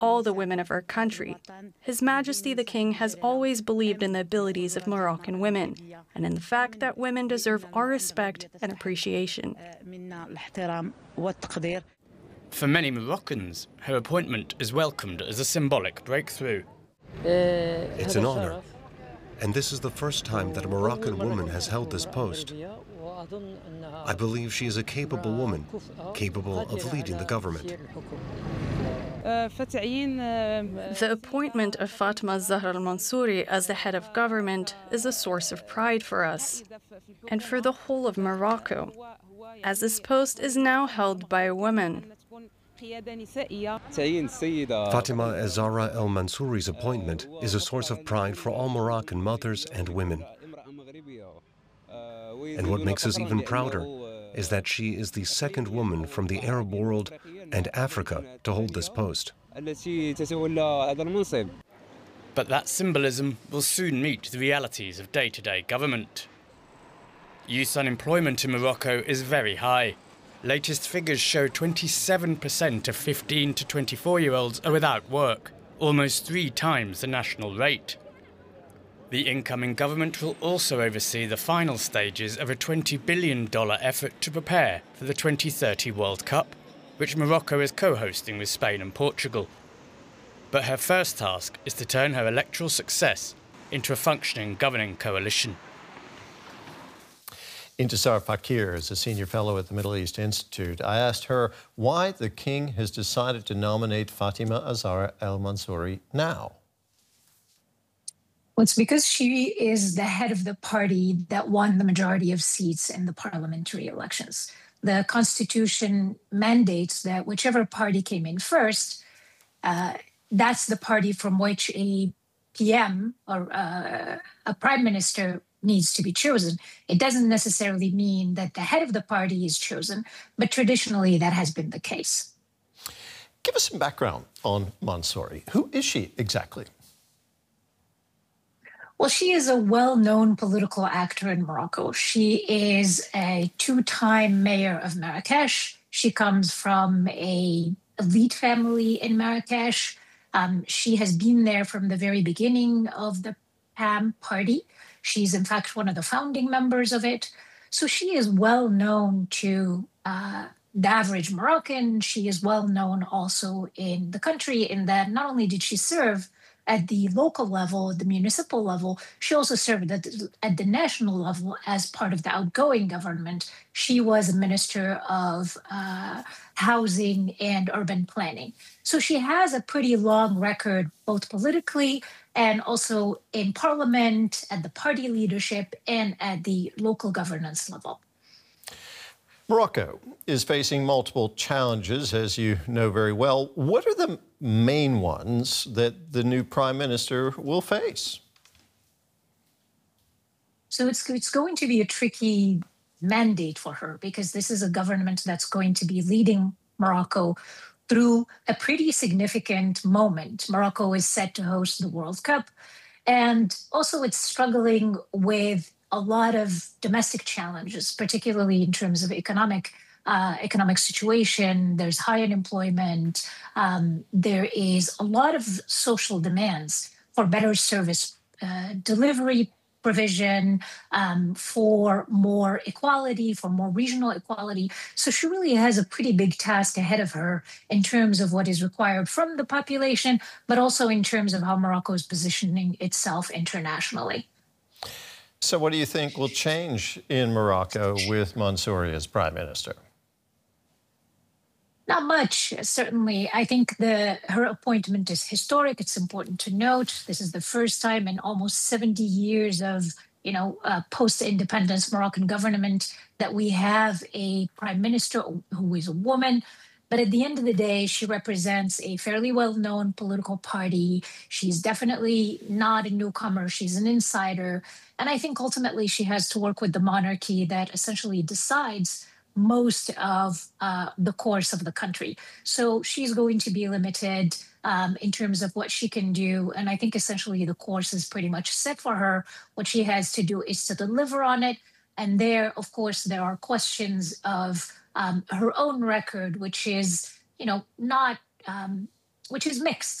all the women of our country. His Majesty the King has always believed in the abilities of Moroccan women and in the fact that women deserve our respect and appreciation. For many Moroccans, her appointment is welcomed as a symbolic breakthrough. It's an honor, and this is the first time that a Moroccan woman has held this post. I believe she is a capable woman, capable of leading the government. The appointment of Fatima Zahra al-Mansouri as the head of government is a source of pride for us and for the whole of Morocco, as this post is now held by a woman. Fatima Zahra al-Mansouri's appointment is a source of pride for all Moroccan mothers and women. And what makes us even prouder is that she is the second woman from the Arab world and Africa to hold this post. But that symbolism will soon meet the realities of day-to-day government. Youth unemployment in Morocco is very high. Latest figures show 27% of 15 to 24-year-olds are without work, almost 3 times the national rate. The incoming government will also oversee the final stages of a $20 billion effort to prepare for the 2030 World Cup, which Morocco is co-hosting with Spain and Portugal. But her first task is to turn her electoral success into a functioning governing coalition. Intisar Fakir is a senior fellow at the Middle East Institute. I asked her why the king has decided to nominate Fatima Zahra al-Mansouri now. Well, it's because she is the head of the party that won the majority of seats in the parliamentary elections. The Constitution mandates that whichever party came in first, that's the party from which a PM or a prime minister needs to be chosen. It doesn't necessarily mean that the head of the party is chosen, but traditionally that has been the case. Give us some background on Mansouri. Who is she exactly? Well, she is a well-known political actor in Morocco. She is a 2-time mayor of Marrakesh. She comes from an elite family in Marrakesh. She has been there from the very beginning of the PAM party. She's, in fact, one of the founding members of it. So she is well known to the average Moroccan. She is well known also in the country in that not only did she serve at the local level, the municipal level, she also served at the national level as part of the outgoing government. She was a minister of housing and urban planning. So she has a pretty long record, both politically and also in parliament, at the party leadership, and at the local governance level. Morocco is facing multiple challenges, as you know very well. What are the main ones that the new prime minister will face? So it's going to be a tricky mandate for her because this is a government that's going to be leading Morocco through a pretty significant moment. Morocco is set to host the World Cup, and also it's struggling with a lot of domestic challenges, particularly in terms of economic situation. There's high unemployment. There is a lot of social demands for better service delivery provision, for more equality, for more regional equality. So she really has a pretty big task ahead of her in terms of what is required from the population, but also in terms of how Morocco is positioning itself internationally. So what do you think will change in Morocco with Mansouri as prime minister? Not much, certainly. I think her appointment is historic. It's important to note this is the first time in almost 70 years of post-independence Moroccan government that we have a prime minister who is a woman. But at the end of the day, she represents a fairly well-known political party. She's definitely not a newcomer. She's an insider. And I think ultimately she has to work with the monarchy that essentially decides most of the course of the country. So she's going to be limited in terms of what she can do. And I think essentially the course is pretty much set for her. What she has to do is to deliver on it. And there, of course, there are questions of her own record, which is, not which is mixed.